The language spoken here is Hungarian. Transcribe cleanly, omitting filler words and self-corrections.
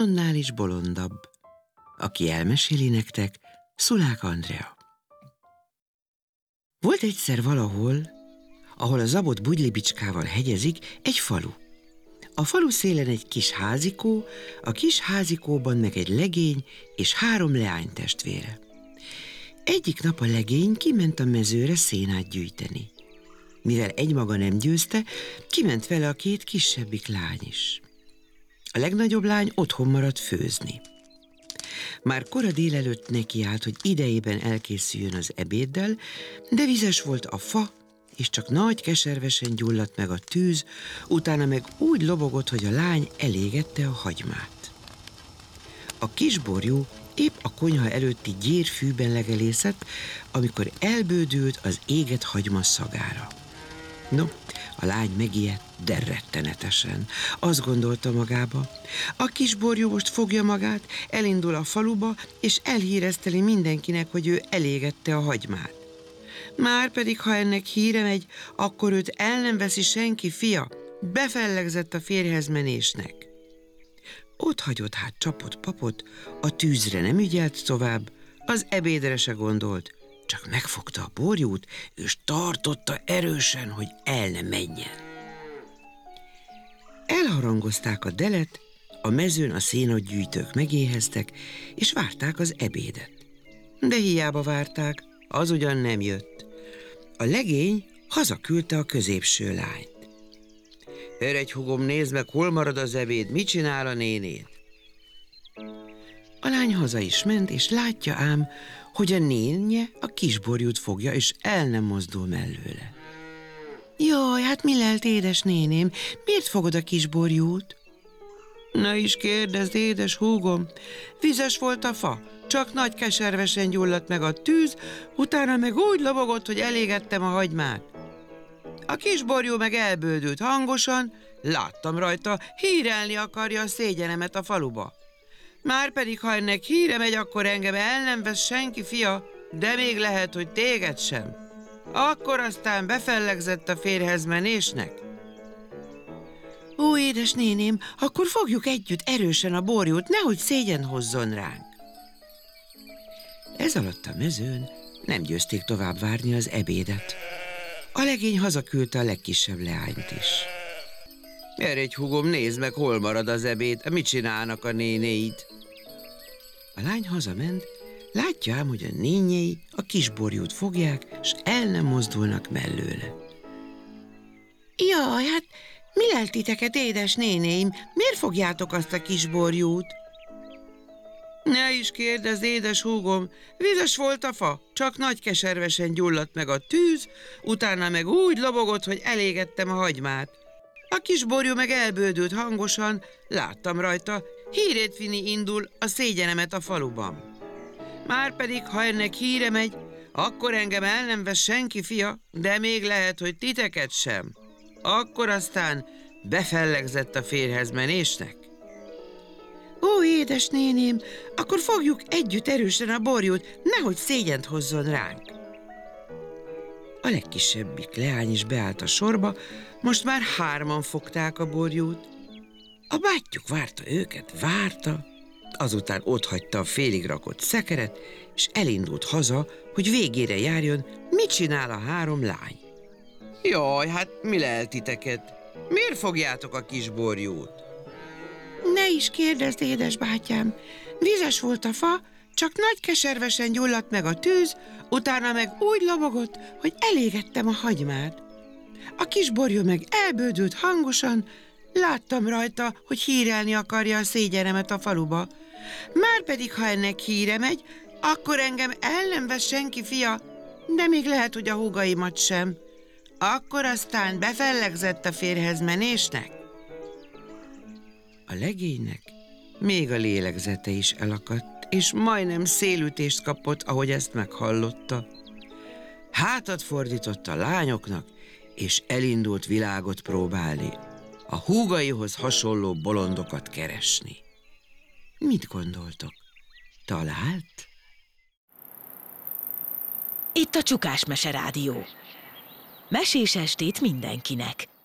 annál is bolondabb. Aki elmeséli nektek, Szulák Andrea. Volt egyszer valahol, ahol a zabot bugylibicskával hegyezik, egy falu. A falu szélen egy kis házikó, a kis házikóban meg egy legény és 3 leánytestvére. Egyik nap a legény kiment a mezőre szénát gyűjteni. Mivel egymaga nem győzte, kiment vele a 2 kisebbik lány is. A legnagyobb lány otthon maradt főzni. Már kora délelőtt nekiállt, hogy idejében elkészüljön az ebéddel, de vizes volt a fa, és csak nagy keservesen gyulladt meg a tűz, utána meg úgy lobogott, hogy a lány elégette a hagymát. A kisborjú épp a konyha előtti gyérfűben legelészett, amikor elbődült az égett hagyma szagára. No, a lány megijedt, de rettenetesen. Azt gondolta magába, a kisborjú most fogja magát, elindul a faluba, és elhírezteli mindenkinek, hogy ő elégette a hagymát. Márpedig, ha ennek híre megy, akkor őt el nem veszi senki fia, befellegzett a férjhez-menésnek. Ott hagyott hát csapot-papot, a tűzre nem ügyelt tovább, az ebédre se gondolt, csak megfogta a borjút, és tartotta erősen, hogy el ne menjen. Elharangozták a delet, a mezőn a szénatgyűjtők megéheztek, és várták az ebédet. De hiába várták, az ugyan nem jött. A legény hazaküldte a középső lányt. Eredj, húgom, nézd meg, hol marad az ebéd, mit csinál a nénéd? A lány haza is ment, és látja ám, hogy a nénje a kisborjút fogja, és el nem mozdul mellőle. Jaj, hát mi lelt, édes néném, miért fogod a kisborjút? Ne is kérdezd, édes húgom, vizes volt a fa, csak nagy keservesen gyulladt meg a tűz, utána meg úgy lobogott, hogy elégettem a hagymát. A kisborjú meg elbődült hangosan, láttam rajta, hírelni akarja a szégyenemet a faluba. Márpedig, ha ennek híre megy, akkor engem el nem vesz senki fia, de még lehet, hogy téged sem. Akkor aztán befellegzett a férjhez-menésnek. Ó, édes néném, akkor fogjuk együtt erősen a borjút, nehogy szégyen hozzon ránk. Ez alatt a mezőn nem győzték tovább várni az ebédet. A legény hazaküldte a legkisebb leányt is. Eredj, húgom, nézd meg, hol marad az ebéd, mit csinálnak a nénéid? A lány hazament, látja ám, hogy a nénjei a kisborjút fogják, s el nem mozdulnak mellőle. Jaj, hát mi lelt titeket, édes nénéim? Miért fogjátok azt a kisborjút? Ne is kérdezz, édes húgom, vizes volt a fa, csak nagy keservesen gyulladt meg a tűz, utána meg úgy lobogott, hogy elégettem a hagymát. A kisborjú meg elbődült hangosan, láttam rajta, hírét vinni indul a szégyenemet a faluban. Márpedig, ha ennek híre megy, akkor engem el nem vesz senki fia, de még lehet, hogy titeket sem. Akkor aztán befellegzett a férjhez-menésnek. Ó, édes néném, akkor fogjuk együtt erősen a borjút, nehogy szégyent hozzon ránk. A legkisebbik leány is beállt a sorba, most már 3-an fogták a borjút. A bátyjuk várta őket, várta, azután otthagyta a félig rakott szekeret, és elindult haza, hogy végére járjon, mit csinál a 3 lány. Jaj, hát mi lelt titeket? Miért fogjátok a kisborjút? Ne is kérdezd, édes bátyám, vizes volt a fa, csak nagy keservesen gyulladt meg a tűz, utána meg úgy lobogott, hogy elégettem a hagymát. A kisborjú meg elbődült hangosan, láttam rajta, hogy hírelni akarja a szégyenemet a faluba. Márpedig, ha ennek híre megy, akkor engem el nem vesz senki fia, de még lehet, hogy a húgaimat sem. Akkor aztán befellegzett a férjhez-menésnek. A legénynek még a lélegzete is elakadt, és majdnem szélütést kapott, ahogy ezt meghallotta. Hátat fordított a lányoknak, és elindult világot próbálni, a húgaihoz hasonló bolondokat keresni. Mit gondoltok? Talált? Itt a Csukás Mese Rádió. Mesés estét mindenkinek!